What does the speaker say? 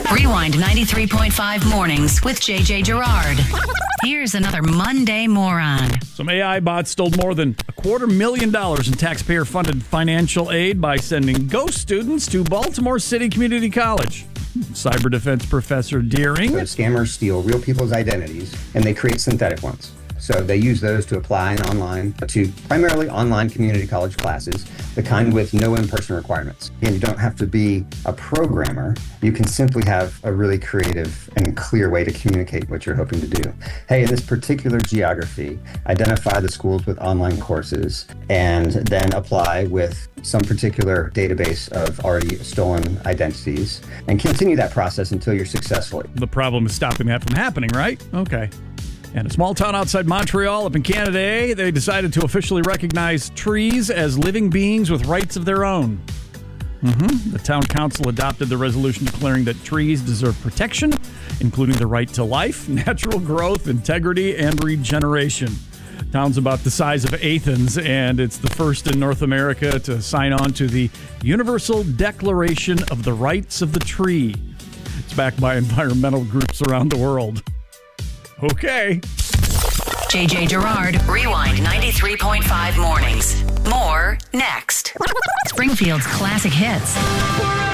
Rewind 93.5 mornings with JJ Gerard. Here's another Monday moron. Some AI bots stole more than $250,000 in taxpayer-funded financial aid by sending ghost students to Baltimore City Community College. Cyber defense professor Deering. The scammers steal real people's identities and they create synthetic ones. So they use those to apply to primarily online community college classes, the kind with no in-person requirements. And you don't have to be a programmer. You can simply have a really creative and clear way to communicate what you're hoping to do. Hey, in this particular geography, identify the schools with online courses and then apply with some particular database of already stolen identities and continue that process until you're successful. The problem is stopping that from happening, right? Okay. And a small town outside Montreal up in Canada, they decided to officially recognize trees as living beings with rights of their own. The town council adopted the resolution declaring that trees deserve protection, including the right to life, natural growth, integrity, and regeneration. Town's about the size of Athens, and it's the first in North America to sign on to the Universal Declaration of the Rights of the Tree. It's backed by environmental groups around the world. Okay. JJ Gerard, Rewind 93.5 mornings. More next. Springfield's classic hits.